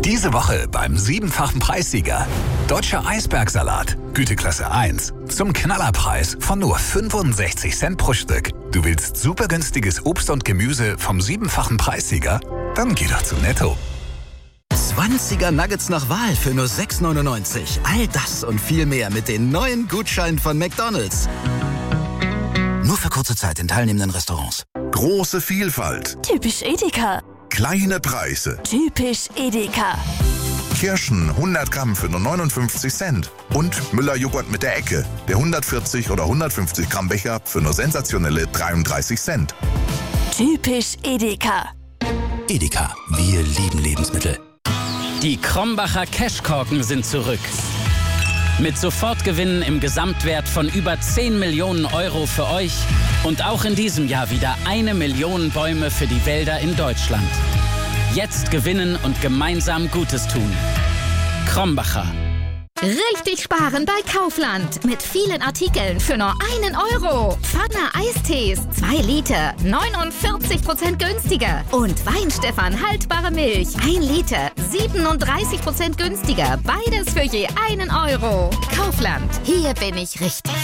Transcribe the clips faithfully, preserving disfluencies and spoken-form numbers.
Diese Woche beim siebenfachen Preissieger. Deutscher Eisbergsalat, Güteklasse eins. Zum Knallerpreis von nur fünfundsechzig Cent pro Stück. Du willst super günstiges Obst und Gemüse vom siebenfachen Preissieger? Dann geh doch zu Netto. zwanziger Nuggets nach Wahl für nur sechs neunundneunzig. All das und viel mehr mit den neuen Gutscheinen von McDonald's. Nur für kurze Zeit in teilnehmenden Restaurants. Große Vielfalt. Typisch Edeka. Kleine Preise. Typisch Edeka. Kirschen hundert Gramm für nur neunundfünfzig Cent. Und Müller-Joghurt mit der Ecke. Der hundertvierzig oder hundertfünfzig Gramm Becher für nur sensationelle dreiunddreißig Cent. Typisch Edeka. Edeka, wir lieben Lebensmittel. Die Krombacher Cashkorken sind zurück. Mit Sofortgewinnen im Gesamtwert von über zehn Millionen Euro für euch und auch in diesem Jahr wieder eine Million Bäume für die Wälder in Deutschland. Jetzt gewinnen und gemeinsam Gutes tun. Krombacher. Richtig sparen bei Kaufland. Mit vielen Artikeln für nur einen Euro. Pfanne Eistees, zwei Liter, neunundvierzig Prozent günstiger. Und Weinstefan haltbare Milch, ein Liter, siebenunddreißig Prozent günstiger. Beides für je einen Euro. Kaufland, hier bin ich richtig.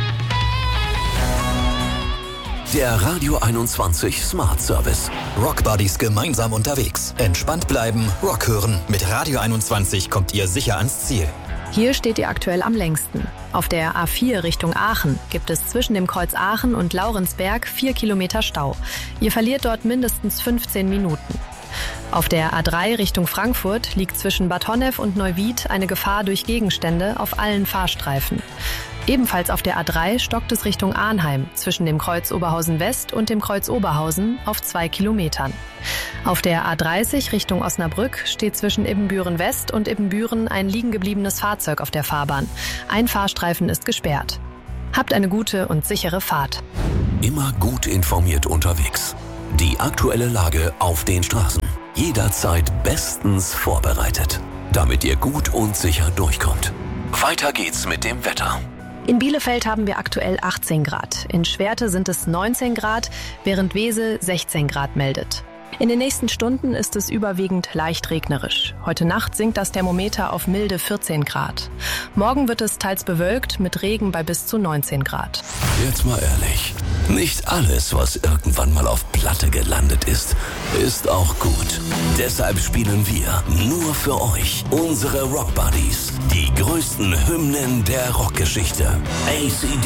Der Radio einundzwanzig Smart Service. Rock Buddies gemeinsam unterwegs. Entspannt bleiben, Rock hören. Mit Radio einundzwanzig kommt ihr sicher ans Ziel. Hier steht ihr aktuell am längsten. Auf der A vier Richtung Aachen gibt es zwischen dem Kreuz Aachen und Laurensberg vier Kilometer Stau. Ihr verliert dort mindestens fünfzehn Minuten. Auf der A drei Richtung Frankfurt liegt zwischen Bad Honnef und Neuwied eine Gefahr durch Gegenstände auf allen Fahrstreifen. Ebenfalls auf der A drei stockt es Richtung Arnheim zwischen dem Kreuz Oberhausen West und dem Kreuz Oberhausen auf zwei Kilometern. Auf der A dreißig Richtung Osnabrück steht zwischen Ibbenbüren West und Ibbenbüren ein liegengebliebenes Fahrzeug auf der Fahrbahn. Ein Fahrstreifen ist gesperrt. Habt eine gute und sichere Fahrt. Immer gut informiert unterwegs. Die aktuelle Lage auf den Straßen. Jederzeit bestens vorbereitet, damit ihr gut und sicher durchkommt. Weiter geht's mit dem Wetter. In Bielefeld haben wir aktuell achtzehn Grad. In Schwerte sind es neunzehn Grad, während Wesel sechzehn Grad meldet. In den nächsten Stunden ist es überwiegend leicht regnerisch. Heute Nacht sinkt das Thermometer auf milde vierzehn Grad. Morgen wird es teils bewölkt mit Regen bei bis zu neunzehn Grad. Jetzt mal ehrlich, nicht alles, was irgendwann mal auf Platte gelandet ist, ist auch gut. Deshalb spielen wir nur für euch unsere Rock Buddies, die größten Hymnen der Rockgeschichte. A C